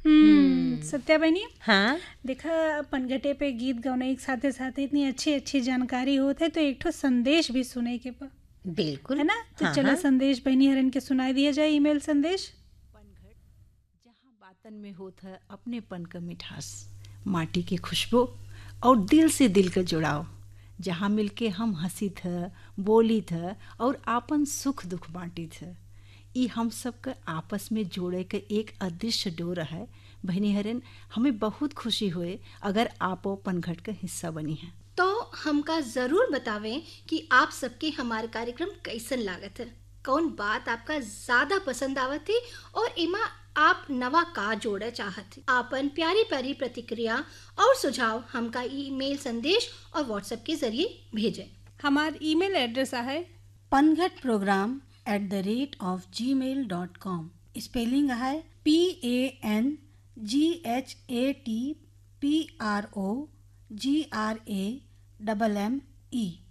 सत्या बहनी, हाँ देखा पनघटे पे गीत गौने के साथे साथे इतनी अच्छी अच्छी जानकारी होते है तो एक ठो संदेश भी सुने के बा, बिल्कुल है ना। तो हाँ, चलो हाँ। संदेश बहनी हरन के सुनाई दिया जाए। ईमेल संदेश। पनघट जहाँ बातन में होत है अपनेपन का मिठास, माटी की खुशबू और दिल से दिल का जुड़ाव, जहाँ मिलके हम हंसी थ बोली थ और आपन सुख दुख बांटी थ। ई हम सबका आपस में जोड़े के एक अदृश्य डोर है। बहनी हरन, हमें बहुत खुशी हुए अगर आपो पनघट का हिस्सा बनी है। तो हमका जरूर बतावें कि आप सबके हमारे कार्यक्रम कैसन लागत है, कौन बात आपका ज्यादा पसंद आवत है और इमा आप नवा का जोड़े चाहत है। आपन प्यारी प्यारी प्रतिक्रिया और सुझाव हमका ईमेल संदेश और व्हाट्सएप के जरिए भेजें। हमार ईमेल एड्रेस है pangatprogram@gmail.com। स्पेलिंग है PANGHATPROGRAMME।